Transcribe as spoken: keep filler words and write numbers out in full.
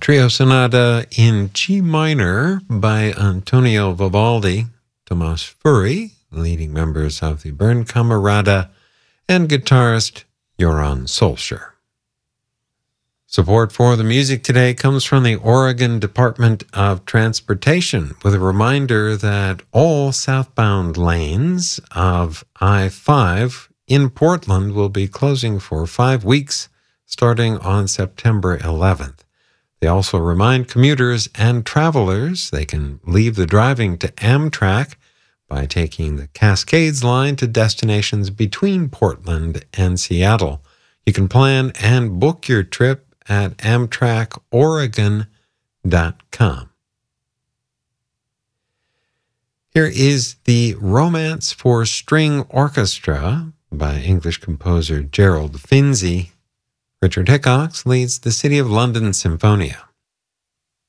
Trio Sonata in G minor by Antonio Vivaldi, Tomas Furey, leading members of the Bernkammerade, and guitarist Joran Solskjaer. Support for the music today comes from the Oregon Department of Transportation, with a reminder that all southbound lanes of I five in Portland will be closing for five weeks starting on September eleventh. They also remind commuters and travelers they can leave the driving to Amtrak by taking the Cascades line to destinations between Portland and Seattle. You can plan and book your trip at amtrak oregon dot com. Here is the Romance for String Orchestra by English composer Gerald Finzi. Richard Hickox leads the City of London Sinfonia.